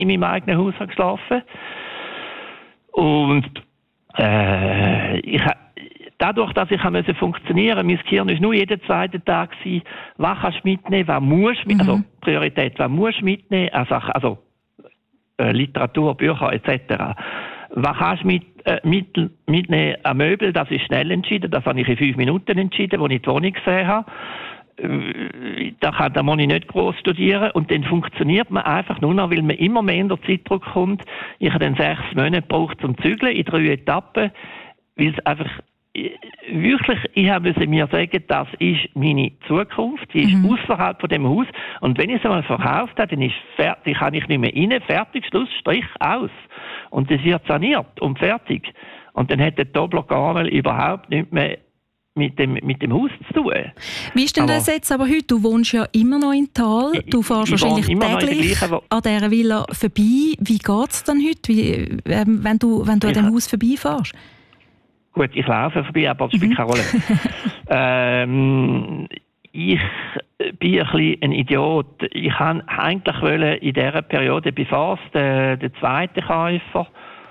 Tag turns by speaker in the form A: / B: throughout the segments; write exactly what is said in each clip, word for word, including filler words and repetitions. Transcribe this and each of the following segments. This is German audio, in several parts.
A: in meinem eigenen Haus geschlafen. Und äh, ich dadurch, dass ich musste funktionieren, mein Gehirn war nur jeden zweiten Tag, gewesen, was kannst du mitnehmen, was musst du mitnehmen, mhm. also Priorität, was musst du mitnehmen, also, also äh, Literatur, Bücher et cetera. Was kannst du mit, äh, mit, mitnehmen an Möbel, das ist schnell entschieden, das habe ich in fünf Minuten entschieden, als ich die Wohnung gesehen habe. Da, kann, da muss ich nicht gross studieren und dann funktioniert man einfach nur noch, weil man immer mehr in der Zeitdruck kommt. Ich habe dann sechs Monate gebraucht zum Zügeln in drei Etappen, weil es einfach wirklich, ich habe mir sagen, das ist meine Zukunft, die ist mhm. außerhalb von dem Haus und wenn ich es einmal verkauft habe, dann ist fertig, kann ich nicht mehr rein, fertig, Schluss, Strich, aus. Und das wird saniert und fertig. Und dann hat der Doppler überhaupt nicht mehr mit dem, mit dem Haus zu tun.
B: Wie ist denn aber das jetzt aber heute? Du wohnst ja immer noch in Thal, du fährst wahrscheinlich täglich gleichen, an dieser Villa vorbei. Wie geht es dann heute, Wie, äh, wenn du, wenn du an dem Haus vorbeifährst?
A: Gut, ich laufe vorbei, aber das spielt mhm. keine Rolle. ähm, ich bin ein bisschen ein Idiot. Ich wollte eigentlich wollen in dieser Periode, bevor es der, der zweite Käufer,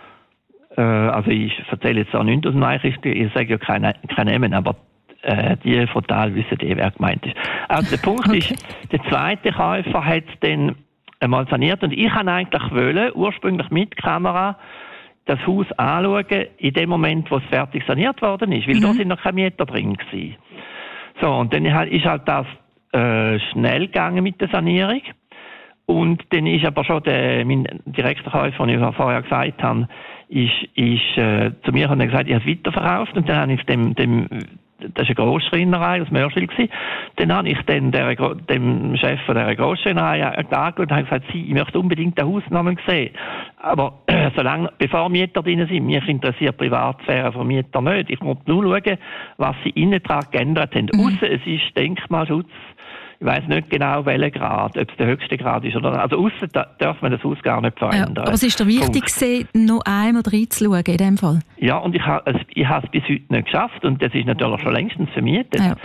A: äh, also ich erzähle jetzt auch nichts aus dem Eichricht, ich sage ja keine, keine Namen, aber äh, die von Thal wissen eh, wer gemeint ist. Also der Punkt okay. ist, der zweite Käufer hat es dann einmal saniert und ich wollte eigentlich wollen, ursprünglich mit Kamera, das Haus anschauen, in dem Moment, wo es fertig saniert worden ist, weil mhm. da sind noch keine Mieter drin gewesen. So, und dann ist halt das äh, schnell gegangen mit der Sanierung. Und dann ist aber schon der, mein Direktverkäufer, den ich vorher gesagt habe, ist, ist äh, zu mir und hat gesagt, ich habe es weiterverkauft. Und dann habe ich dem, dem das war eine Grossschreinerei aus Mörschwil. Dann habe ich den, der, dem Chef von dieser Grossschreinerei angeschaut und habe gesagt, ich möchte unbedingt den Hausnamen sehen. Aber äh, solange, bevor Mieter drin sind, mich interessiert die Privatsphäre von Mieter nicht. Ich muss nur schauen, was sie innen dran geändert haben. Mhm. Ausser es ist Denkmalschutz. Ich weiss nicht genau, welcher Grad, ob es der höchste Grad ist oder nicht. Also aussen da darf man das Haus gar nicht verändern. Ja,
B: aber es ist dir wichtig, gewesen, noch einmal reinzuschauen in dem Fall? Ja,
A: und ich habe es ich habe es bis heute nicht geschafft und das ist natürlich schon längstens vermietet. Ja.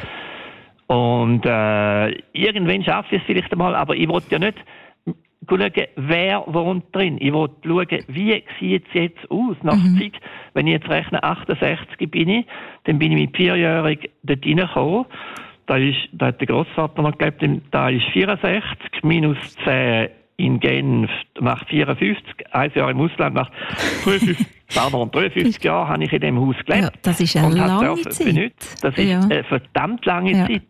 A: Und äh, irgendwann schaffe ich es vielleicht einmal, aber ich wollte ja nicht schauen, wer wohnt drin. Ich wollte schauen, wie sieht es jetzt aus nach mhm. Zeit. Wenn ich jetzt rechne, achtundsechzig bin ich, dann bin ich mit vierjährig dort reingekommen. Da, ist, da hat der Grossvater noch gelebt, da ist vierundsechzig, minus zehn in Genf macht vierundfünfzig, ein Jahr im Ausland macht dreiundfünfzig, pardon, dreiundfünfzig Jahre habe ich in diesem Haus gelebt.
B: Ja, das ist eine lange Zeit.
A: Benutzen. Das ist ja. eine verdammt lange ja. Zeit.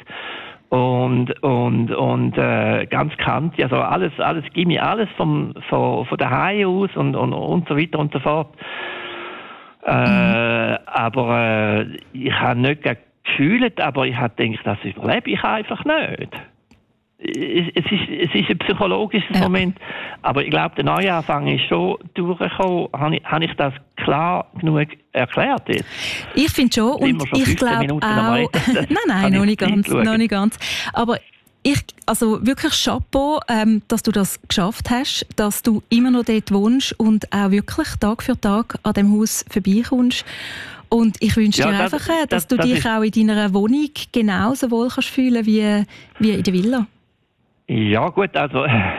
A: Und, und, und äh, ganz kantig, also alles, alles Gimmi, alles vom, von, von daheim aus und, und, und so weiter und so fort. Äh, mhm. Aber äh, ich habe nicht gefühlt, aber ich habe gedacht, das überlebe ich einfach nicht. Es ist, es ist ein psychologisches ja. Moment, aber ich glaube, der Neuanfang ist schon durchgekommen. Habe ich, habe ich das klar genug erklärt jetzt?
B: Ich finde schon, und schon ich glaube auch... nein, nein, noch nicht, ganz, noch nicht ganz. Aber ich, also wirklich Chapeau, ähm, dass du das geschafft hast, dass du immer noch dort wohnst und auch wirklich Tag für Tag an dem Haus vorbeikommst. Und ich wünsche ja, dir das, einfach, dass das, du das dich auch in deiner Wohnung genauso wohl kannst fühlen wie, wie in der Villa.
A: Ja gut, also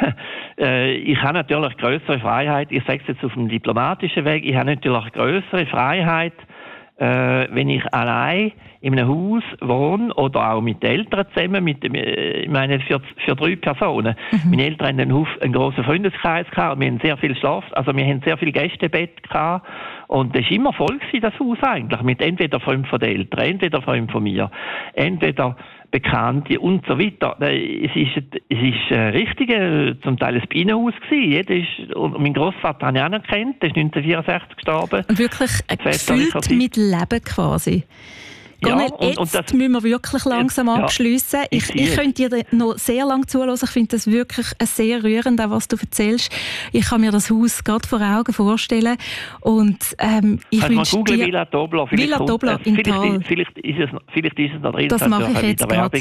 A: äh, ich habe natürlich größere Freiheit, ich sage es jetzt auf dem diplomatischen Weg, ich habe natürlich größere Freiheit, äh, wenn ich allein in einem Haus wohne oder auch mit den Eltern zusammen, mit, äh, ich meine für, für drei Personen. Mhm. Meine Eltern haben einen, Huf, einen grossen Freundeskreis gehabt, wir haben sehr viel Schlaf, also wir haben sehr viel Gästebett gehabt und das war immer voll gewesen, das Haus eigentlich, mit entweder fünf von den Eltern, entweder fünf von mir, entweder Bekannte und so weiter. Es ist, es ist ein richtiges, zum Teil ein Bienenhaus gewesen. Jeder ist, und mein Grossvater habe ich auch noch gekannt, der ist neunzehnhundertvierundsechzig gestorben.
B: Und wirklich gefüllt mit Leben quasi. Gonel, ja, jetzt und das, müssen wir wirklich langsam jetzt, abschliessen. Ja, ich, ich, ich könnte dir noch sehr lange zuhören. Ich finde das wirklich sehr rührend, auch was du erzählst. Ich kann mir das Haus gerade vor Augen vorstellen. Und, ähm, ich
A: also wünsche dir... Villa Dobler.
B: Villa Dobler in Thal.
A: Vielleicht ist es, vielleicht ist es noch drin.
B: Das mache ich jetzt gerade.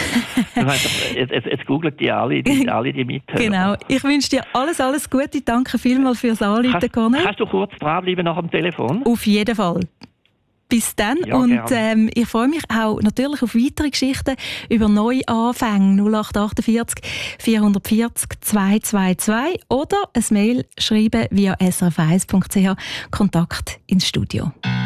A: jetzt, jetzt, jetzt googlen die alle, die, alle die mithören.
B: Genau. Ich wünsche dir alles, alles Gute. Danke vielmals fürs Anrufen, Gonel.
A: Kannst du kurz dranbleiben nach dem Telefon?
B: Auf jeden Fall. Bis dann.
A: Ja,
B: und ähm, ich freue mich auch natürlich auf weitere Geschichten über Neuanfänge. null acht achtundvierzig vierhundertvierzig zweihundertzweiundzwanzig oder ein Mail schreiben via s r f eins punkt c h. Kontakt ins Studio.